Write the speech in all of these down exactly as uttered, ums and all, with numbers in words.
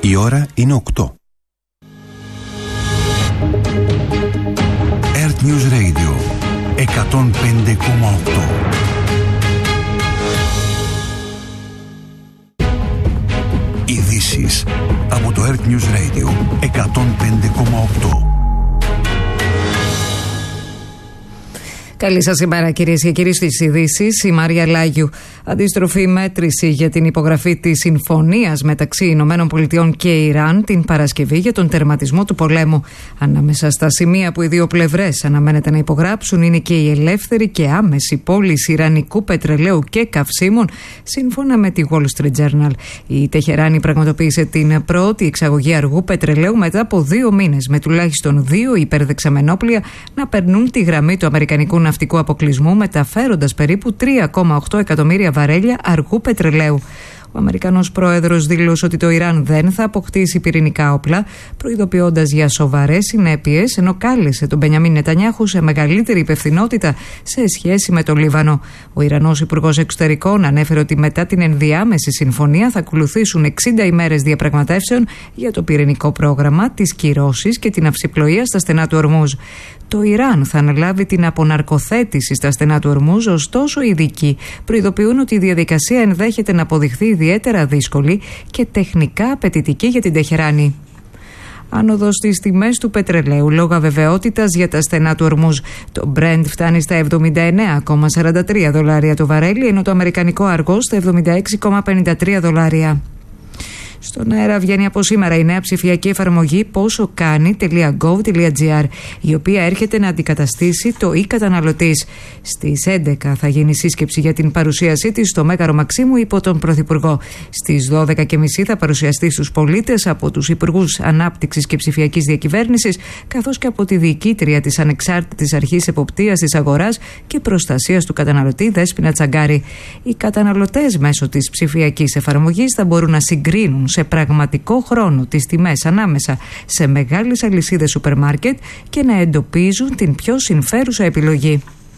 Η ώρα είναι οκτώ. Earth News Radio εκατόν πέντε κόμμα οκτώ. Ειδήσεις από το Earth News Radio εκατόν πέντε κόμμα οκτώ. Καλή σας ημέρα, κυρίες και κύριοι. Στις ειδήσεις, η Μάρια Λάγιου. Αντίστροφη μέτρηση για την υπογραφή της συμφωνίας μεταξύ Ηνωμένων Πολιτειών και Ιράν την Παρασκευή για τον τερματισμό του πολέμου. Ανάμεσα στα σημεία που οι δύο πλευρές αναμένεται να υπογράψουν είναι και η ελεύθερη και άμεση πώληση ιρανικού πετρελαίου και καυσίμων, σύμφωνα με τη Wall Street Journal. Η Τεχεράνη πραγματοποίησε την πρώτη εξαγωγή αργού πετρελαίου μετά από δύο μήνες, με τουλάχιστον δύο υπερδεξαμενόπλια να περνούν τη γραμμή του αμερικανικού ναυτικού αποκλεισμού, μεταφέροντας περίπου τρία κόμμα οκτώ εκατομμύρια βαρέλια αργού πετρελαίου. Ο Αμερικανός πρόεδρος δήλωσε ότι το Ιράν δεν θα αποκτήσει πυρηνικά όπλα, προειδοποιώντας για σοβαρές συνέπειες, ενώ κάλεσε τον Μπενιαμίν Νετανιάχου σε μεγαλύτερη υπευθυνότητα σε σχέση με το Λίβανο. Ο Ιρανός Υπουργός Εξωτερικών ανέφερε ότι μετά την ενδιάμεση συμφωνία θα ακολουθήσουν εξήντα ημέρες διαπραγματεύσεων για το πυρηνικό πρόγραμμα, τις κυρώσεις και την αυσιπλοεία στα στενά του Ορμούζ. Το Ιράν θα αναλάβει την αποναρκοθέτηση στα στενά του Ορμούζ, ωστόσο οι ειδικοί προειδοποιούν ότι η διαδικασία ενδέχεται να αποδειχθεί ιδιαίτερα δύσκολη και τεχνικά απαιτητική για την Τεχεράνη. Άνοδος στις τιμές του πετρελαίου λόγω αβεβαιότητας για τα στενά του Ορμούζ. Το Brent φτάνει στα εβδομήντα εννέα κόμμα σαράντα τρία δολάρια το βαρέλι, ενώ το αμερικανικό αργό στα εβδομήντα έξι κόμμα πενήντα τρία δολάρια. Στον αέρα βγαίνει από σήμερα η νέα ψηφιακή εφαρμογή πόσο κάνει τελεία γκοβ τελεία τζι άρ, η οποία έρχεται να αντικαταστήσει το e-καταναλωτής. Στις έντεκα θα γίνει σύσκεψη για την παρουσίασή της στο Μέγαρο Μαξίμου υπό τον Πρωθυπουργό. Στις δώδεκα και μισή θα παρουσιαστεί στους πολίτες από τους Υπουργούς Ανάπτυξης και Ψηφιακής Διακυβέρνησης, καθώς και από τη διοικήτρια της Ανεξάρτητης Αρχής Εποπτείας της Αγοράς και Προστασίας του Καταναλωτή, Δέσποινα Τσαγκάρη. Οι καταναλωτές μέσω της ψηφιακής εφαρμογής θα μπορούν να συγκρίνουν σε πραγματικό χρόνο τις τιμές ανάμεσα σε μεγάλες αλυσίδες σούπερ μάρκετ και να εντοπίζουν την πιο συμφέρουσα επιλογή.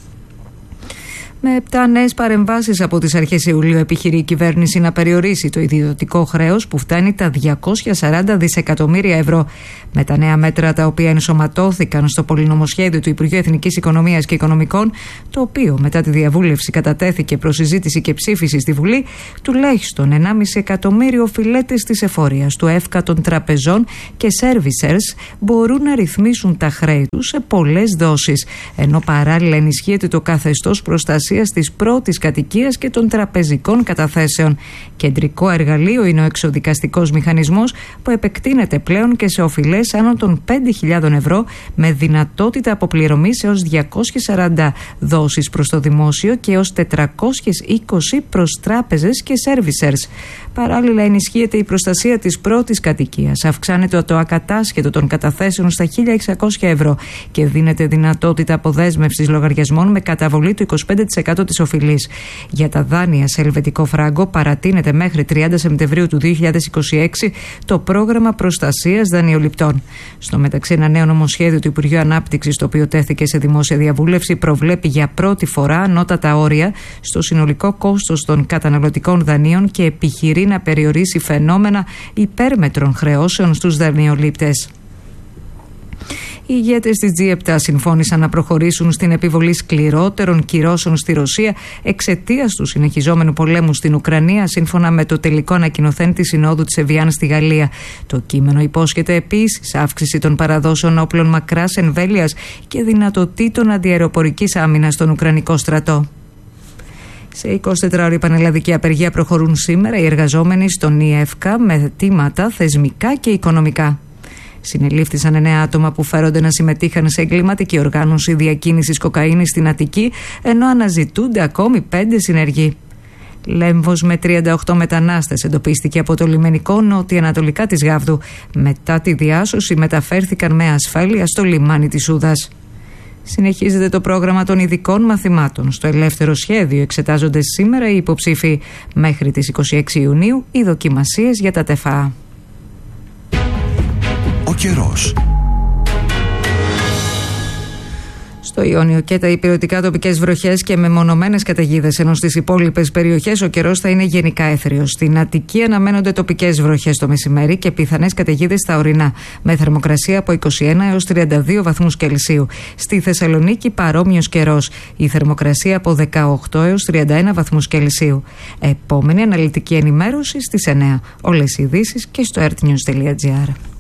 Με επτά νέες παρεμβάσεις από τις αρχές Ιουλίου επιχειρεί η κυβέρνηση να περιορίσει το ιδιωτικό χρέος που φτάνει τα διακόσια σαράντα δισεκατομμύρια ευρώ. Με τα νέα μέτρα, τα οποία ενσωματώθηκαν στο πολυνομοσχέδιο του Υπουργείου Εθνικής Οικονομίας και Οικονομικών, το οποίο μετά τη διαβούλευση κατατέθηκε προς συζήτηση και ψήφιση στη Βουλή, τουλάχιστον ενάμιση εκατομμύριο οφειλέτες της εφορίας, του ΕΦΚΑ, των τραπεζών και servicers μπορούν να ρυθμίσουν τα χρέη τους σε πολλές δόσεις, ενώ παράλληλα ενισχύεται το καθεστώς προστασίας της πρώτης κατοικίας και των τραπεζικών καταθέσεων. Κεντρικό εργαλείο είναι ο εξοδικαστικός μηχανισμός, που επεκτείνεται πλέον και σε οφειλές άνω των πέντε χιλιάδες ευρώ, με δυνατότητα αποπληρωμής έως διακόσιες σαράντα δόσεις προς το δημόσιο και έως τετρακόσιες είκοσι προς τράπεζες και servicers. Παράλληλα, ενισχύεται η προστασία της πρώτης κατοικίας, αυξάνεται το ακατάσχετο των καταθέσεων στα χίλια εξακόσια ευρώ και δίνεται δυνατότητα αποδέσμευσης λογαριασμών με καταβολή του είκοσι πέντε τοις εκατό της οφειλής. Για τα δάνεια σε ελβετικό φράγκο παρατείνεται μέχρι τριάντα Σεπτεμβρίου του δύο χιλιάδες είκοσι έξι το πρόγραμμα προστασίας δανειοληπτών. Στο μεταξύ, ένα νέο νομοσχέδιο του Υπουργείου Ανάπτυξης, το οποίο τέθηκε σε δημόσια διαβούλευση, προβλέπει για πρώτη φορά ανώτατα όρια στο συνολικό κόστος των καταναλωτικών δανείων και επιχειρεί να περιορίσει φαινόμενα υπέρμετρων χρεώσεων στους δανειολήπτες. Οι ηγέτες της τζι επτά συμφώνησαν να προχωρήσουν στην επιβολή σκληρότερων κυρώσεων στη Ρωσία εξαιτίας του συνεχιζόμενου πολέμου στην Ουκρανία, σύμφωνα με το τελικό ανακοινωθέν της Συνόδου της Εβιάν στη Γαλλία. Το κείμενο υπόσχεται επίσης αύξηση των παραδόσεων όπλων μακράς εμβέλειας και δυνατοτήτων αντιαεροπορικής άμυνας στον Ουκρανικό στρατό. Σε εικοσιτετράωρη πανελλαδική απεργία προχωρούν σήμερα οι εργαζόμενοι στον ΙΕΦΚΑ με αιτήματα θεσμικά και οικονομικά. Συνελήφθησαν εννέα άτομα που φέρονται να συμμετείχαν σε εγκληματική οργάνωση διακίνησης κοκαίνης στην Αττική, ενώ αναζητούνται ακόμη πέντε συνεργοί. Λέμβος με τριάντα οκτώ μετανάστες εντοπίστηκε από το λιμενικό νότια-ανατολικά της Γάβδου. Μετά τη διάσωση μεταφέρθηκαν με ασφάλεια στο λιμάνι της Σούδας. Συνεχίζεται το πρόγραμμα των ειδικών μαθημάτων. Στο ελεύθερο σχέδιο εξετάζονται σήμερα οι υποψήφοι. Μέχρι τις είκοσι έξι Ιουνίου οι δοκιμασίες για τα ΤΕΦΑ. Ο καιρός. Στο Ιόνιο και τα ηπειρωτικά τοπικές βροχές και μεμονωμένες καταιγίδες, ενώ στις υπόλοιπες περιοχές ο καιρός θα είναι γενικά έθριος. Στην Αττική αναμένονται τοπικές βροχές το μεσημέρι και πιθανές καταιγίδες στα ορεινά, με θερμοκρασία από είκοσι ένα έως τριάντα δύο βαθμούς Κελσίου. Στη Θεσσαλονίκη παρόμοιος καιρός, η θερμοκρασία από δεκαοκτώ έως τριάντα ένα βαθμούς Κελσίου. Επόμενη αναλυτική ενημέρωση στις εννέα. Όλες οι ειδήσεις και στο earthnews τελεία gr.